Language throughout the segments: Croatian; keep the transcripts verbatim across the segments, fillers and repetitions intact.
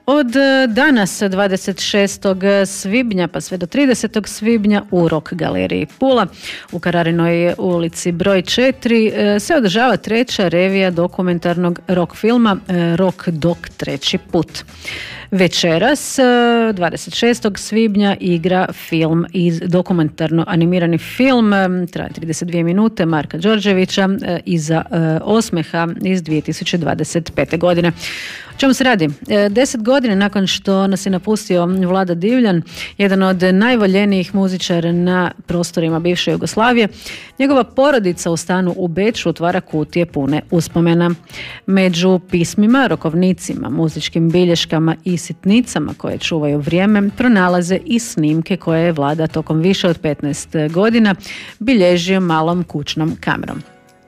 Od danas dvadeset šestog svibnja pa sve do tridesetog svibnja u Rock galeriji Pula u Kararinoj ulici broj četiri se održava treća revija dokumentarnog rock filma Rock Dok treći put. Večeras, dvadeset šestog svibnja, igra film iz dokumentarno animirani film, traje trideset dvije minute, Marka Đorđevića, Iza osmeha iz dvije tisuće dvadeset pete. godine. O čemu se radi? Deset godina nakon što nas je napustio Vlada Divljan, jedan od najvoljenijih muzičara na prostorima bivše Jugoslavije, njegova porodica u stanu u Beču otvara kutije pune uspomena. Među pismima, rokovnicima, muzičkim bilješkama i sitnicama koje čuvaju vrijeme pronalaze i snimke koje je Vlada tokom više od petnaest godina bilježio malom kućnom kamerom.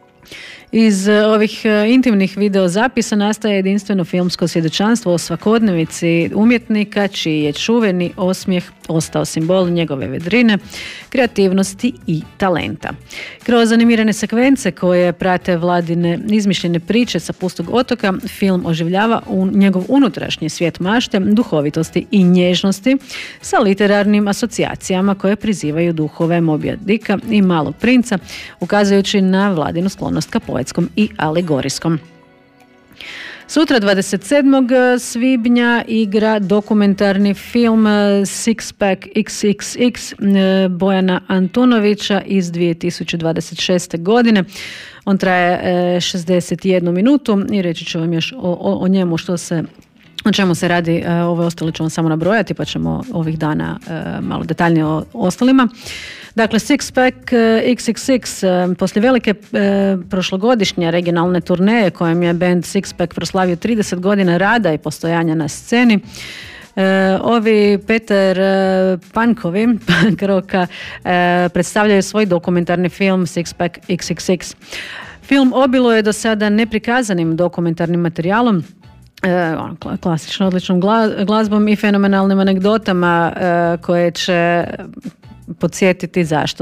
Iz ovih intimnih videozapisa nastaje jedinstveno filmsko svjedočanstvo o svakodnevici umjetnika čiji je čuveni osmijeh ostao simbol njegove vedrine, kreativnosti i talenta. Kroz animirane sekvence koje prate Vladine izmišljene priče sa pustog otoka, film oživljava u njegov unutrašnji svijet mašte, duhovitosti i nježnosti sa literarnim asocijacijama koje prizivaju duhove Mobija Dika i Malog princa, ukazujući na Vladinu sklonost ka poetskom i alegorijskom. Sutra, dvadeset sedmog svibnja, igra dokumentarni film Six Pack iks iks iks Bojana Antunovića iz dvije tisuće dvadeset šeste. godine. On traje šezdeset jednu minutu i reći ću vam još o, o, o njemu što se o čemu se radi. Ove ostale ću vam samo nabrojati pa ćemo ovih dana malo detaljnije o ostalima. Dakle, Six Pack iks iks iks poslije velike e, prošlogodišnje regionalne turneje kojem je band Six Pack proslavio trideset godina rada i postojanja na sceni, e, ovi Peter e, Pankovi punk rocka e, predstavljaju svoj dokumentarni film Six Pack iks iks iks. Film obiluje do sada neprikazanim dokumentarnim materijalom, E, klasično odličnom glazbom i fenomenalnim anegdotama e, koje će podsjetiti zašto